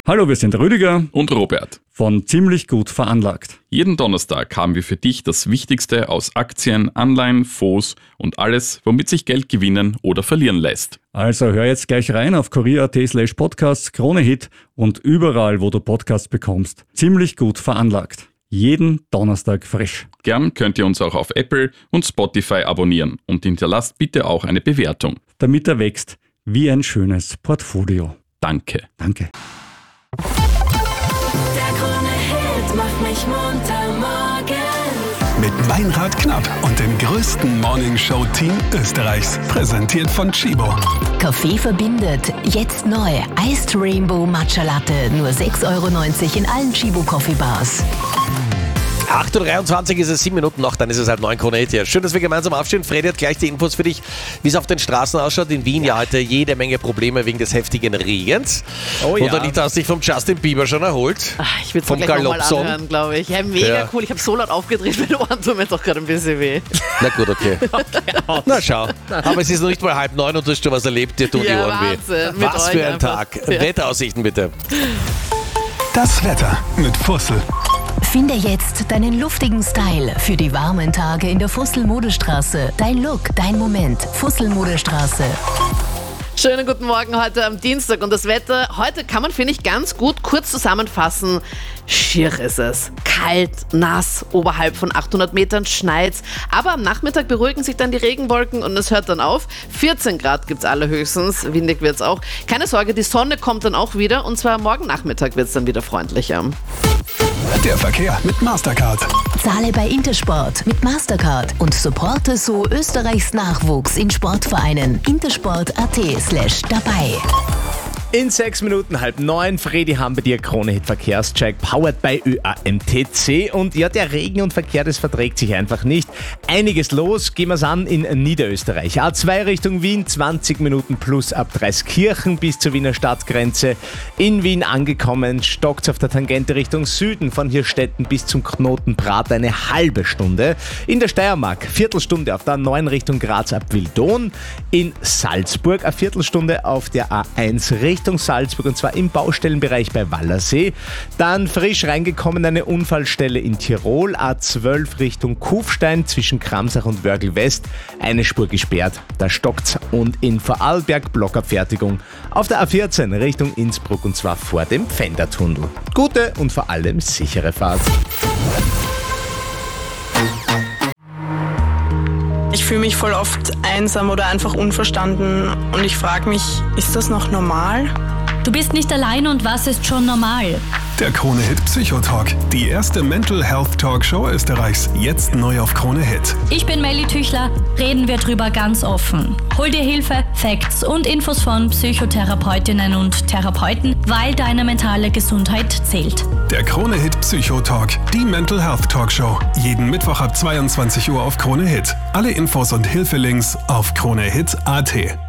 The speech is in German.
Hallo, wir sind Rüdiger und Robert von Ziemlich gut veranlagt. Jeden Donnerstag haben wir für dich das Wichtigste aus Aktien, Anleihen, Fonds und alles, womit sich Geld gewinnen oder verlieren lässt. Also hör jetzt gleich rein auf kurier.at/podcasts, Krone-Hit und überall, wo du Podcasts bekommst. Ziemlich gut veranlagt. Jeden Donnerstag frisch. Gern könnt ihr uns auch auf Apple und Spotify abonnieren und hinterlasst bitte auch eine Bewertung. Damit er wächst wie ein schönes Portfolio. Danke. Danke. Der Krone-Hit macht mich munter morgen. Mit Meinrad Knapp und dem größten Morningshow-Team Österreichs. Präsentiert von Chibo. Kaffee verbindet. Jetzt neu. Iced Rainbow Matcha Latte. Nur 6,90 € in allen Chibo Coffee Bars. 8:23 ist es, 7 Minuten noch, dann ist es halt 9 Krone Hit hier. Schön, dass wir gemeinsam aufstehen. Fredi hat gleich die Infos für dich, wie es auf den Straßen ausschaut. In Wien ja heute jede Menge Probleme wegen des heftigen Regens. Oh ja. Und Anita hast dich vom Justin Bieber schon erholt. Ich will es vom gleich nochmal Galopson anhören, glaube ich. Ja, mega cool. Ich habe so laut aufgedreht, meine Ohren tun mir doch gerade ein bisschen weh. Na gut, okay. Na schau. Aber es ist noch nicht mal 8:30 und du hast schon was erlebt, dir tun die Ohren Wahnsinn. weh. Was für ein einfach. Tag. Wetteraussichten bitte. Das Wetter mit Fussel. Finde jetzt deinen luftigen Style für die warmen Tage in der Fussel-Modestraße. Dein Look, dein Moment. Fussel-Modestraße. Schönen guten Morgen heute am Dienstag und das Wetter heute kann man, finde ich, ganz gut kurz zusammenfassen. Schier ist es. Kalt, nass, oberhalb von 800 Metern schneit's. Aber am Nachmittag beruhigen sich dann die Regenwolken und es hört dann auf. 14 Grad gibt's allerhöchstens, windig wird's auch. Keine Sorge, die Sonne kommt dann auch wieder und zwar morgen Nachmittag wird's dann wieder freundlicher. Der Verkehr mit Mastercard. Zahle bei Intersport mit Mastercard und supporte so Österreichs Nachwuchs in Sportvereinen. Intersport.at/dabei. In 6 Minuten 8:30, Fredi haben bei dir Krone-Hit Verkehrscheck, powered by ÖAMTC. Und ja, der Regen und Verkehr, das verträgt sich einfach nicht. Einiges los, gehen wir's an in Niederösterreich. A2 Richtung Wien, 20 Minuten plus ab Dreiskirchen bis zur Wiener Stadtgrenze. In Wien angekommen, stockt's auf der Tangente Richtung Süden, von Hirstetten bis zum Knoten Prat eine halbe Stunde. In der Steiermark, Viertelstunde auf der A9 Richtung Graz ab Wildon. In Salzburg, eine Viertelstunde auf der A1 Richtung Salzburg und zwar im Baustellenbereich bei Wallersee. Dann frisch reingekommen eine Unfallstelle in Tirol, A12 Richtung Kufstein zwischen Kramsach und Wörgl West. Eine Spur gesperrt, da stockt's. Und in Vorarlberg Blockabfertigung auf der A14 Richtung Innsbruck und zwar vor dem Pfändertunnel. Gute und vor allem sichere Fahrt. Ich fühle mich voll oft einsam oder einfach unverstanden und ich frage mich, ist das noch normal? Du bist nicht allein und was ist schon normal? Der Krone-Hit Psychotalk. Die erste Mental Health Talkshow Österreichs. Jetzt neu auf Krone-Hit. Ich bin Melli Tüchler, reden wir drüber ganz offen. Hol dir Hilfe, Facts und Infos von Psychotherapeutinnen und Therapeuten, weil deine mentale Gesundheit zählt. Der Krone-Hit Psychotalk. Die Mental Health Talkshow. Jeden Mittwoch ab 22 Uhr auf Krone-Hit. Alle Infos und Hilfelinks auf Krone-Hit.at.